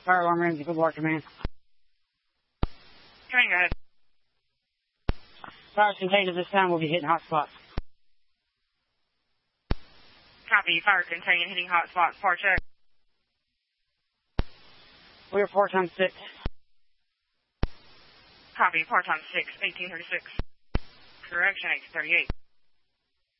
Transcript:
Fire alarm rings, good work, command. Training, go ahead. Fire's contained at this time. We'll be hitting hot spots. Copy. Fire contained, hitting hot spots. Par check. We are 4 times 6. Copy. Par times 6, 1836. Correction, 838.